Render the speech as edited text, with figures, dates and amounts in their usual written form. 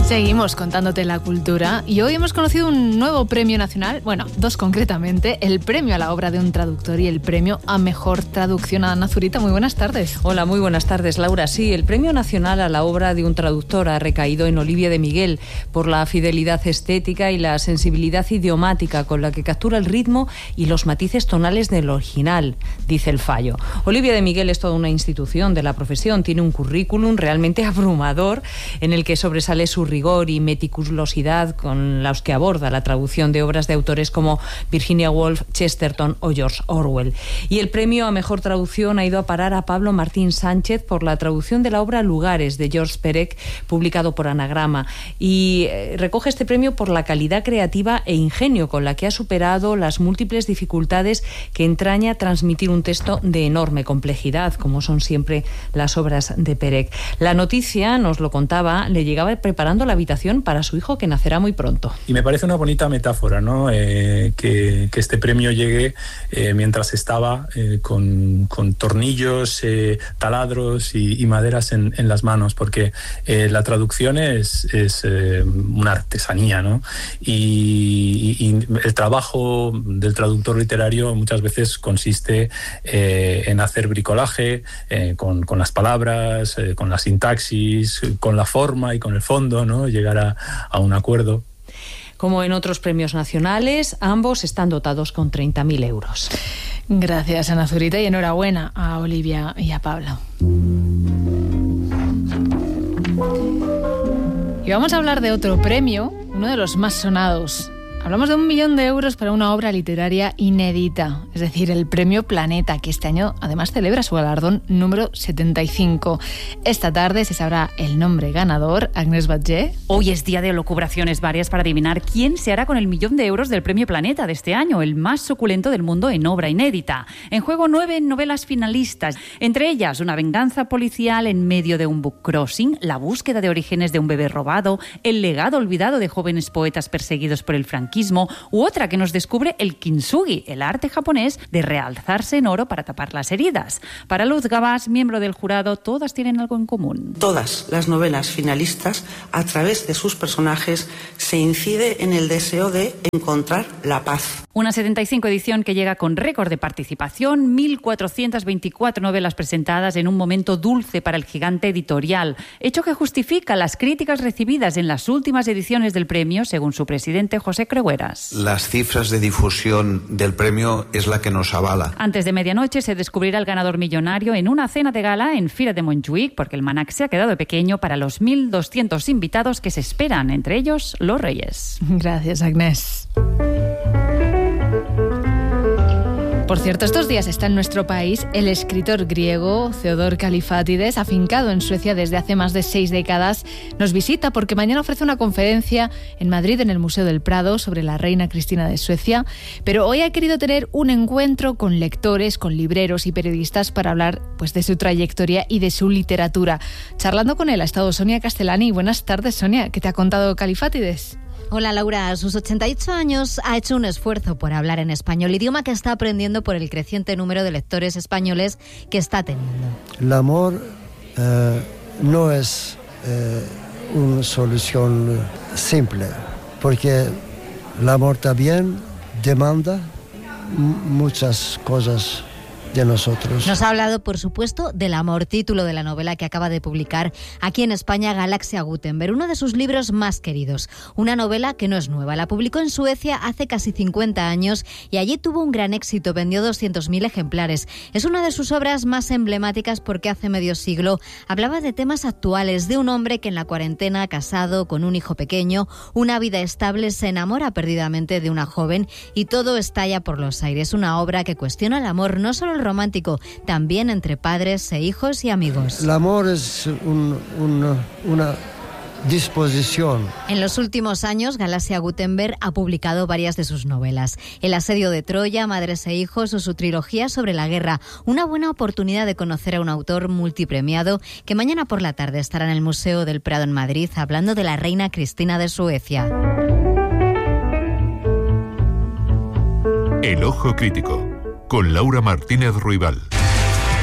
Seguimos contándote la cultura y hoy hemos conocido un nuevo premio nacional, bueno, dos concretamente, el premio a la obra de un traductor y el premio a mejor traducción. Ana Zurita, muy buenas tardes. Hola, muy buenas tardes, Laura. Sí, el premio nacional a la obra de un traductor ha recaído en Olivia de Miguel por la fidelidad estética y la sensibilidad idiomática con la que captura el ritmo y los matices tonales del original, dice el fallo. Olivia de Miguel es toda una institución de la profesión, tiene un currículum realmente abrumador en el que sobresale su rigor y meticulosidad con los que aborda la traducción de obras de autores como Virginia Woolf, Chesterton o George Orwell. Y el premio a mejor traducción ha ido a parar a Pablo Martín Sánchez por la traducción de la obra Lugares de George Perec, publicado por Anagrama, y recoge este premio por la calidad creativa e ingenio con la que ha superado las múltiples dificultades que entraña transmitir un texto de enorme complejidad, como son siempre las obras de Perec. La noticia, nos lo contaba, le llegaba preparando la habitación para su hijo que nacerá muy pronto. Y me parece una bonita metáfora, ¿no? Que este premio llegue mientras estaba con tornillos, taladros y maderas en las manos, porque la traducción es una artesanía, ¿no? Y el trabajo del traductor literario muchas veces consiste en hacer bricolaje con las palabras, con la sintaxis, con la forma y con el fondo, ¿no? Llegar a un acuerdo. Como en otros premios nacionales, ambos están dotados con 30.000 euros. Gracias, Ana Zurita, y enhorabuena a Olivia y a Pablo. Y vamos a hablar de otro premio, uno de los más sonados. Hablamos de 1 millón de euros para una obra literaria inédita, es decir, el Premio Planeta, que este año además celebra su galardón número 75. Esta tarde se sabrá el nombre ganador. Agnès Batlle. Hoy es día de elucubraciones varias para adivinar quién se hará con el 1 millón de euros del Premio Planeta de este año, el más suculento del mundo en obra inédita. En juego 9 novelas finalistas, entre ellas Una venganza policial en medio de un book crossing, La búsqueda de orígenes de un bebé robado, El legado olvidado de jóvenes poetas perseguidos por el franquismo, u otra que nos descubre el kintsugi, el arte japonés de realzarse en oro para tapar las heridas. Para Luz Gabás, miembro del jurado, todas tienen algo en común. Todas las novelas finalistas, a través de sus personajes, se incide en el deseo de encontrar la paz. Una 75 edición que llega con récord de participación, 1.424 novelas presentadas en un momento dulce para el gigante editorial, hecho que justifica las críticas recibidas en las últimas ediciones del premio, según su presidente José Crehueras. Las cifras de difusión del premio es la que nos avala. Antes de medianoche se descubrirá el ganador millonario en una cena de gala en Fira de Montjuïc, porque el Manac se ha quedado pequeño para los 1.200 invitados que se esperan, entre ellos los Reyes. Gracias, Agnès. Por cierto, estos días está en nuestro país el escritor griego Theodor Kalifátides, afincado en Suecia desde hace más de 6 décadas. Nos visita porque mañana ofrece una conferencia en Madrid, en el Museo del Prado, sobre la reina Cristina de Suecia. Pero hoy ha querido tener un encuentro con lectores, con libreros y periodistas para hablar pues, de su trayectoria y de su literatura. Charlando con él ha estado Sonia Castellani. Buenas tardes, Sonia. ¿Qué te ha contado Kalifátides? Hola Laura, a sus 88 años ha hecho un esfuerzo por hablar en español, idioma que está aprendiendo por el creciente número de lectores españoles que está teniendo. El amor no es una solución simple, porque el amor también demanda muchas cosas de nosotros. Nos ha hablado, por supuesto, del amor, título de la novela que acaba de publicar aquí en España Galaxia Gutenberg, uno de sus libros más queridos. Una novela que no es nueva, la publicó en Suecia hace casi 50 años y allí tuvo un gran éxito, vendió 200.000 ejemplares. Es una de sus obras más emblemáticas porque hace medio siglo hablaba de temas actuales, de un hombre que en la cuarentena, casado, con un hijo pequeño, una vida estable, se enamora perdidamente de una joven y todo estalla por los aires. Una obra que cuestiona el amor, no solo el romántico, también entre padres e hijos y amigos. El amor es una disposición. En los últimos años, Galaxia Gutenberg ha publicado varias de sus novelas. El asedio de Troya, Madres e hijos o su trilogía sobre la guerra. Una buena oportunidad de conocer a un autor multipremiado que mañana por la tarde estará en el Museo del Prado en Madrid hablando de la reina Cristina de Suecia. El Ojo Crítico, con Laura Martínez Ruibal.